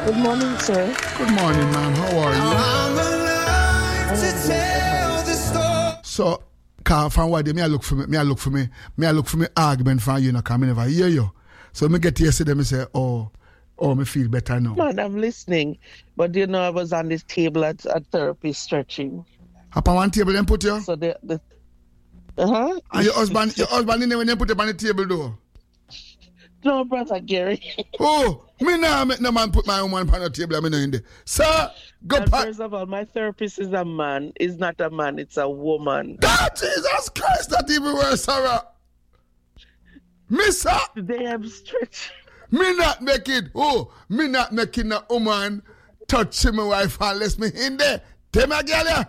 Good morning, sir. Good morning, ma'am. How are you? So, from what me I look for me argument from you, come never hear you. So me get yesterday, me say, oh, me feel better now. Man, I'm listening. But I was on this table at therapy stretching. Upon one table then put you? So the And your husband in there when they put you on the table though? No, brother Gary. Oh, me now make no man put my woman on the table. I'm in there. Sir, go back. First of all, my therapist is a man. It's not a man, it's a woman. God, Jesus Christ, that even worse, Sarah. Mister. Today I'm stretching. Me not making a woman touch my wife unless me in there. Tell me again.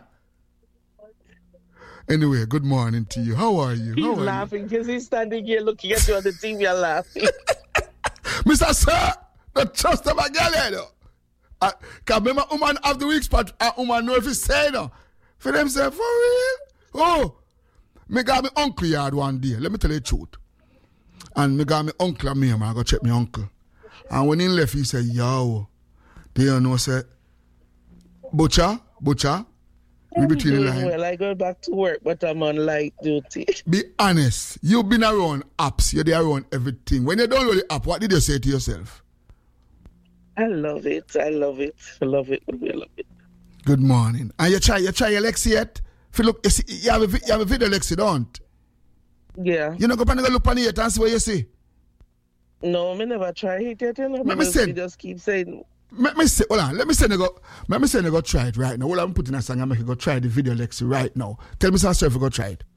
Anyway, good morning to you. How are you? He's laughing because he's standing here looking at you on the TV and laughing. Mr. Sir, the trust of a girl, because remember, woman of the week, but a woman know if he say no. For them say, for real? Oh, me got my uncle yard one day. Let me tell you the truth. And me got my uncle and me, I go check my uncle. And when he left, he said, yo, do you know, say, Butcher, we between the line. Well, I go back to work, but I'm on light duty. Be honest. You've been around apps. You're there around everything. When you download the app, what did you say to yourself? I love it. I love it. Good morning. And you try your Lexi yet? If you look, you have a video Lexi, don't? Yeah. You not go look on it and see what you see? No, me never try it yet. You just keep saying. Let me say, go try it right now. Well, I'm putting a song and make you go try the video Lexi right now. Tell me, sir, if you go try it.